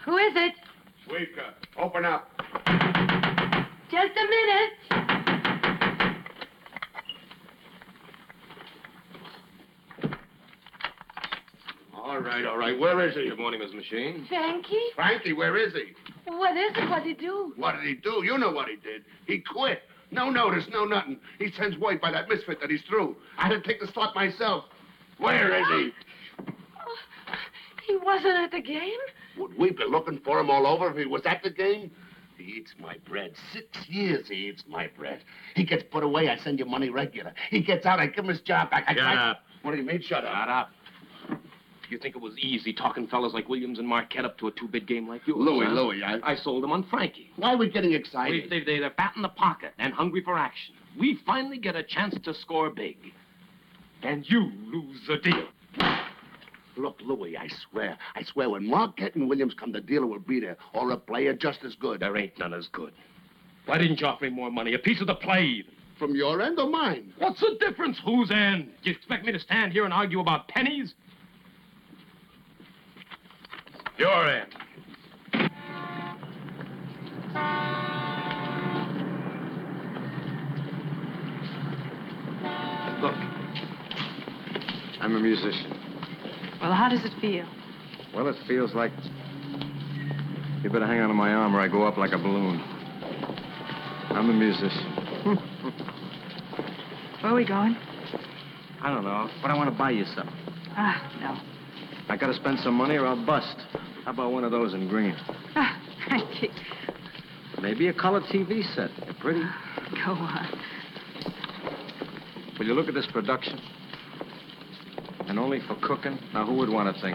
Who is it? Sweeper, open up. Just a minute. All right. Where is he? Good morning, Miss Machine. Frankie? Frankie, where is he? What is it? What did he do? What did he do? You know what he did. He quit. No notice, no nothing. He sends word by that misfit that he's through. I had to take the slot myself. Where is he? He wasn't at the game? Would we be looking for him all over if he was at the game? He eats my bread. 6 years he eats my bread. He gets put away, I send you money regular. He gets out, I give him his job back. Shut up. What do you mean, shut up? Shut up. You think it was easy talking fellas like Williams and Marquette up to a two-bid game like yours? Louis, I sold them on Frankie. Why are we getting excited? They're fat in the pocket and hungry for action. We finally get a chance to score big. And you lose the deal. Look, Louis, I swear, when Marquette and Williams come, the dealer will be there, or a player just as good. There ain't none as good. Why didn't you offer me more money? A piece of the play. From your end or mine? What's the difference? Whose end? Do you expect me to stand here and argue about pennies? Your end. Look, I'm a musician. Well, how does it feel? Well, it feels like you better hang on to my arm or I go up like a balloon. I'm a musician. Where are we going? I don't know, but I want to buy you something. No. I got to spend some money or I'll bust. How about one of those in green? Frankie. Maybe a color TV set. They're pretty. Go on. Will you look at this production? And only for cooking? Now, who would want a thing